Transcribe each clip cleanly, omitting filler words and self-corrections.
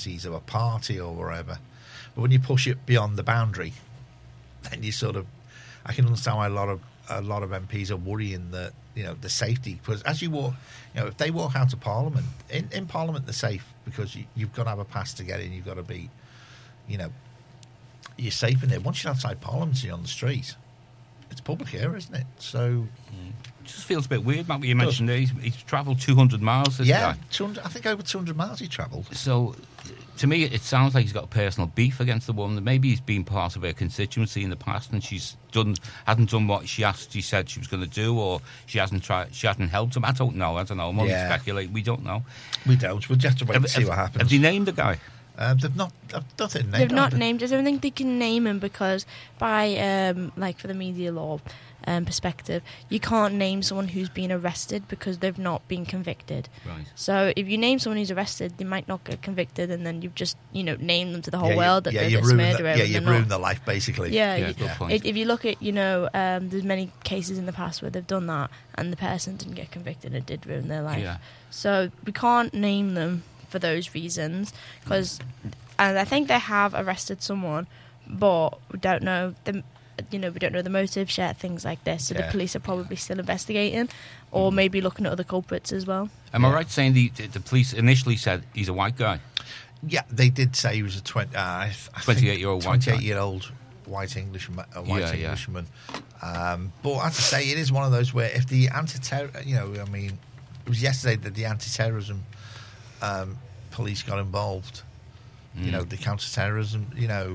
tendencies of a party or whatever. But when you push it beyond the boundary, then you sort of, I can understand why a lot of MPs are worrying that, you know, the safety, because as you walk, you know, if they walk out of Parliament, in Parliament they're safe because you've got to have a pass to get in, you've got to be, you know, you're safe in there. Once you're outside Parliament and you're on the street, it's public air, isn't it? So it just feels a bit weird, Matt, what you mentioned there. He's travelled 200 miles, this guy. 200, I think over 200 miles he travelled. So, to me, it sounds like he's got a personal beef against the woman. Maybe he's been part of her constituency in the past, and hasn't done what she said she was going to do, or she hasn't helped him. I don't know. I'm only speculating. We don't know. We don't. We'll just have to wait and see what happens. Have they named the guy? They've not. They've not named. I don't think they can name him because, by like for the media law perspective, you can't name someone who's been arrested because they've not been convicted. Right. So if you name someone who's arrested, they might not get convicted, and then you've just named them to the whole world that they're this murderer. You've ruined their life basically. Good point. If you look at there's many cases in the past where they've done that, and the person didn't get convicted, it did ruin their life. Yeah. So we can't name them for those reasons, and I think they have arrested someone, but we don't know the motives yet, things like this. So the police are probably still investigating, or maybe looking at other culprits as well. Am I right saying the police initially said he's a white guy? Yeah, they did say he was a 28-year-old white 28-year-old white Englishman. Englishman. But as I say, it is one of those where if the anti-terror, it was yesterday that the anti-terrorism police got involved. The counter-terrorism,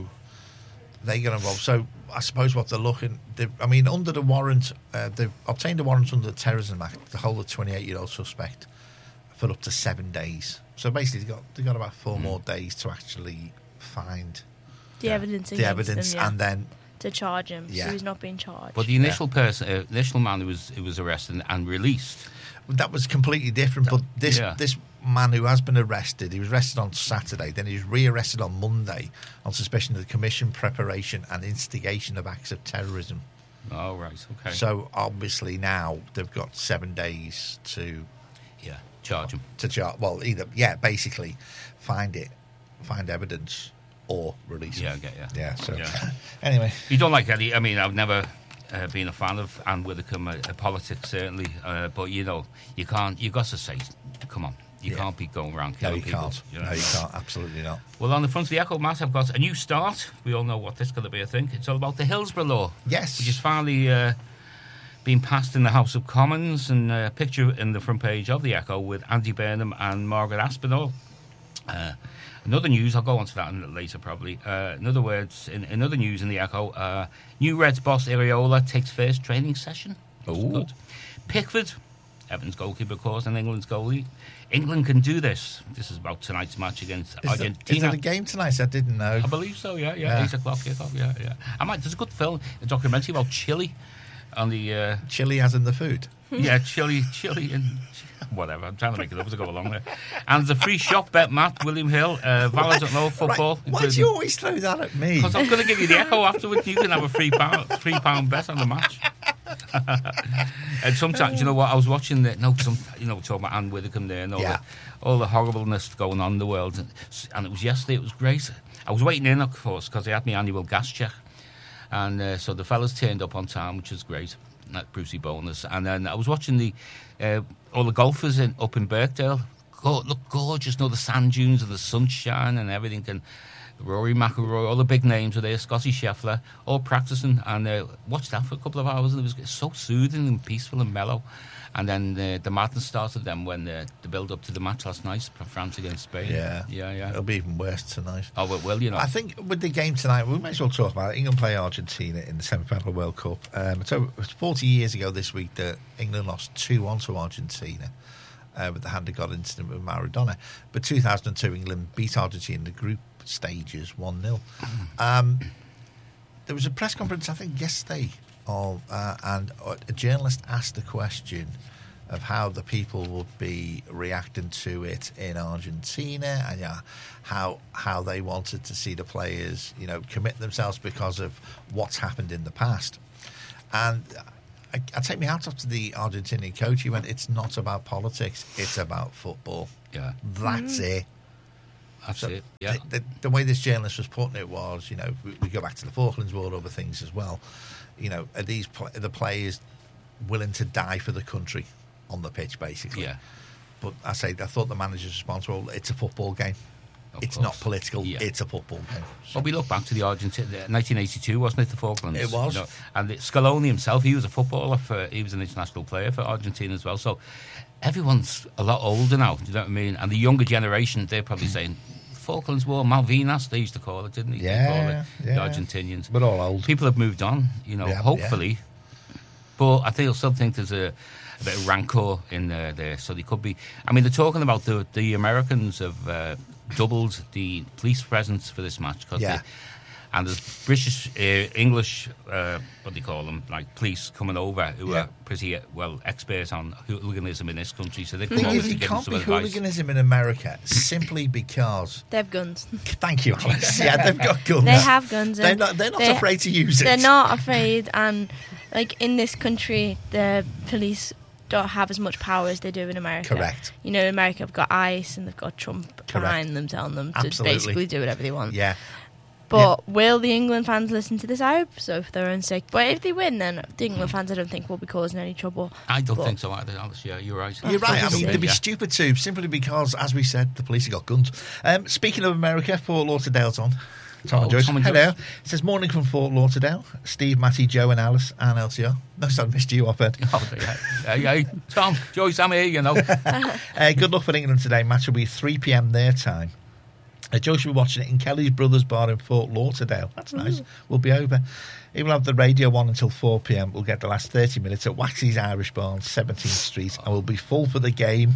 they got involved. So I suppose what they're looking, under the warrant, they've obtained a warrant under the Terrorism Act to hold a 28-year-old suspect for up to 7 days. So basically, they got about 4 more days to actually find the evidence, and then to charge him. So he's not being charged. But the initial initial man who was arrested and released, that was completely different. But this man who has been arrested, he was arrested on Saturday, then he was re-arrested on Monday on suspicion of the commission, preparation and instigation of acts of terrorism. Oh, right, okay. So obviously now they've got 7 days to charge him. Basically find evidence or release him. Anyway. You don't like Eddie. I've never been a fan of Anne Widdecombe, politics certainly, but you can't. You've got to say, come on. You can't be going around killing people. Can't. No, you can't. Absolutely not. Well, on the front of the Echo, Matt, I've got a new start. We all know what this is going to be, I think. It's all about the Hillsborough Law. Yes. Which is finally being passed in the House of Commons, and a picture in the front page of the Echo with Andy Burnham and Margaret Aspinall. Another news, I'll go on to that a little later probably. In other news in the Echo, new Reds boss Iraola takes first training session. Good. Pickford, Everton's goalkeeper, of course, and England's goalie. England can do this. This is about tonight's match against Argentina. Is there a game tonight? I didn't know. I believe so, yeah. 8 o'clock, yeah. There's a good film, a documentary about Chile. On the Chile as in the food? Yeah, Chile and whatever. I'm trying to make it up as I go along there. And there's a free shop bet, Matt, William Hill, Valor don't know football. Right. Why do you always throw that at me? Because I'm going to give you the Echo afterwards. You can have a £3 bet on the match. And sometimes, you know what, I was watching talking about Anne Widdecombe there and all the horribleness going on in the world. And it was yesterday, it was great. I was waiting in, of course, because I had my annual gas check. And so the fellas turned up on time, which was great. That Brucey bonus. And then I was watching all the golfers up in Birkdale. Look gorgeous, the sand dunes and the sunshine and everything. And Rory McIlroy, all the big names were there, Scotty Scheffler, all practicing. And watched that for a couple of hours, and it was so soothing and peaceful and mellow. And then the madness started then when the build-up to the match last night, France against Spain. Yeah. It'll be even worse tonight. Oh, it will, I think with the game tonight, we may as well talk about it. England play Argentina in the semi-final World Cup. So it was 40 years ago this week that England lost 2-1 to Argentina with the hand of God incident with Maradona. But 2002, England beat Argentina in the group stages 1-0. There was a press conference, I think, yesterday, and a journalist asked a question of how the people would be reacting to it in Argentina, and how they wanted to see the players, commit themselves because of what's happened in the past. And I take my hat off to the Argentinian coach. He went, "It's not about politics; it's about football." Yeah, that's it. That's it. Yeah. The way this journalist was putting it was, we go back to the Falklands War, other things as well. Are the players willing to die for the country on the pitch, basically? Yeah. But I thought the manager's response, well, it's a football game. It's not political. Yeah. It's a football game. Well, we look back to the Argentina, 1982, wasn't it, the Falklands? It was. And Scaloni himself, he was a footballer he was an international player for Argentina as well. So everyone's a lot older now. Do you know what I mean? And the younger generation, they're probably saying Falklands War, Malvinas, they used to call it, didn't they? Yeah, the Argentinians. But all old. People have moved on, hopefully. Yeah. But I still think there's a bit of rancor in there. So they could be. I mean, they're talking about the Americans have doubled the police presence for this match and there's British, English, what do you call them, like police coming over who are pretty expert on hooliganism in this country. So they come over to give them some advice. Hooliganism in America simply because they have guns. Thank you, Alex. Yeah, they've got guns. They have guns. They're not afraid to use it. They're not afraid, and like in this country, the police don't have as much power as they do in America. Correct. In America have got ICE and they've got Trump behind them telling them to basically do whatever they want. Yeah. But will the England fans listen to this? I hope so, for their own sake. But if they win, then the England fans, I don't think, will be causing any trouble. I don't think so either, Alice. Yeah, you're right. You're right. I mean, they'd be stupid too, simply because, as we said, the police have got guns. Speaking of America, Fort Lauderdale's on. Tom and Joyce. Hello. It says, morning from Fort Lauderdale. Steve, Matty, Joe and Alice and LCR. No, I missed you off it. Hey, Tom, Joyce, I'm here, Good luck for England today. Match will be 3 p.m. their time. Joyce will be watching it in Kelly's Brothers Bar in Fort Lauderdale. That's nice. We'll be over. He will have the radio on until 4 p.m. We'll get the last 30 minutes at Waxy's Irish Bar on 17th Street and we'll be full for the game.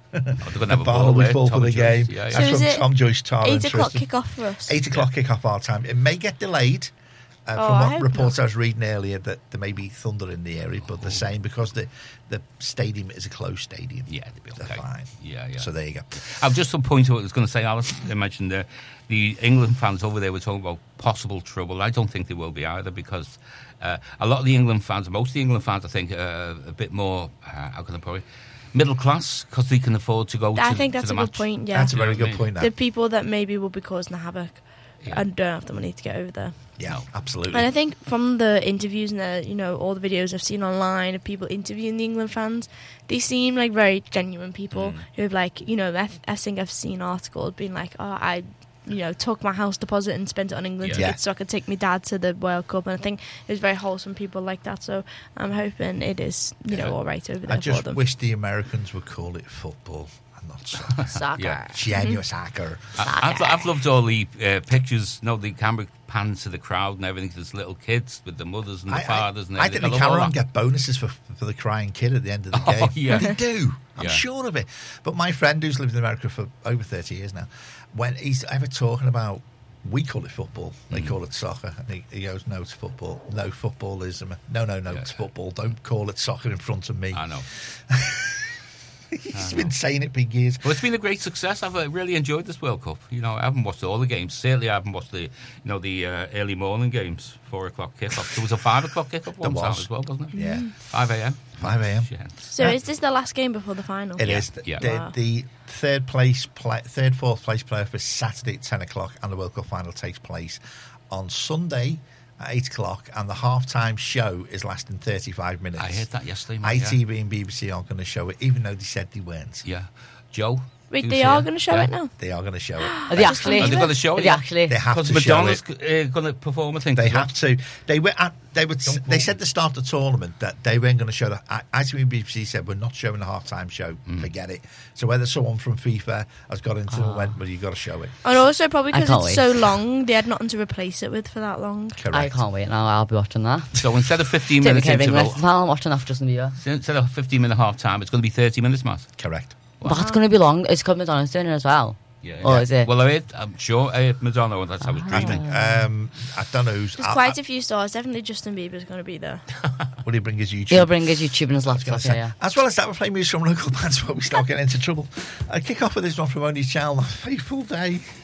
The bar will be full for the game. Yeah. That's from Tom, Joyce, Tara 8 o'clock kick-off for us? 8 o'clock kick-off our time. It may get delayed. From what reports I was reading earlier, that there may be thunder in the area, but they're saying because the stadium is a closed stadium. Yeah, they'll be okay. They're fine. Yeah. So there you go. I'll just point to what I was going to say, Alice. I mentioned the England fans over there were talking about possible trouble. I don't think they will be either because a lot of the England fans, most of the England fans, I think, are a bit more, how can I put it, middle class because they can afford to go to the match. I think that's a good point, yeah. That's a very good point. The people that maybe will be causing the havoc and don't have the money to get over there. Yeah, absolutely. And I think from the interviews and all the videos I've seen online of people interviewing the England fans, they seem like very genuine people who have I think I've seen articles being like, I took my house deposit and spent it on England tickets so I could take my dad to the World Cup. And I think it was very wholesome people like that. So I'm hoping it is, all right over there for them. I just wish the Americans would call it football. Not soccer. Genuine soccer. I've loved all the pictures, the camera pans to the crowd and everything. There's little kids with the mothers and the fathers. And I think the Cameron get bonousses for the crying kid at the end of the game. Yeah. They do. I'm sure of it. But my friend who's lived in America for over 30 years now, when he's ever talking about, we call it football, they call it soccer, and he goes, no, it's football. No, football is... No, it's football. Don't call it soccer in front of me. I know. He's been saying it for years. Well, it's been a great success. I've really enjoyed this World Cup. I haven't watched all the games. Certainly, I haven't watched the early morning games, 4 o'clock kick-off. There was a 5 o'clock kick-off one time as well, wasn't it? Yeah. 5 a.m. 5 a.m. So is this the last game before the final? It is. The third, fourth place player for Saturday at 10 o'clock, and the World Cup final takes place on Sunday at 8 o'clock, and the half-time show is lasting 35 minutes. I heard that yesterday, mate. ITV and BBC aren't going to show it, even though they said they weren't. Yeah. Joe? Wait, they are going to show it now? They are going to show it. Are they actually? Are they going to show it? They actually? They have to Madonna's show it. going to perform, I think. They have to. They said at the start of the tournament that they weren't going to show that. ITV and BBC said, we're not showing the half-time show. Forget it. So whether someone from FIFA has got into it and went, well, you've got to show it. And also probably because it's so long, they had nothing to replace it with for that long. Correct. I can't wait now. I'll be watching that. So instead of 15 minutes interval... I'm watching after Justin Bieber. Instead of 15-minute half-time, it's going to be 30 minutes, Matt. Correct. Wow. That's going to be long. It's called Madonna's doing it as well. Yeah. Or is it? Well, I'm sure Madonna, that's how I was dreaming. I don't know who's... There's quite a few stars. Definitely Justin Bieber's going to be there. Will he bring his YouTube? He'll bring his YouTube and his laptop, yeah. As well as that, we're playing music from local bands before we start getting into trouble. Kick off with this one from Only Child, On a Fateful Day.